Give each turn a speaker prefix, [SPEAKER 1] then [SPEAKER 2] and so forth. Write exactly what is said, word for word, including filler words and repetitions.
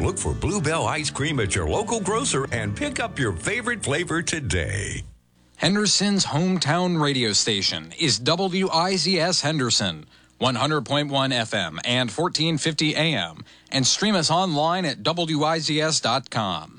[SPEAKER 1] Look for Bluebell Ice Cream at your local grocer and pick up your favorite flavor today.
[SPEAKER 2] Henderson's hometown radio station is W I Z S Henderson, one hundred point one F M and fourteen fifty A M, and stream us online at W I Z S dot com.